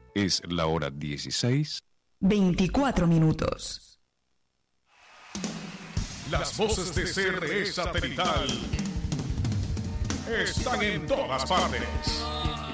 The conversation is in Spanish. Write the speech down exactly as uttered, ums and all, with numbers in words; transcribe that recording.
Es la hora dieciséis. veinticuatro minutos. Las voces de C R E Satelital están en todas partes.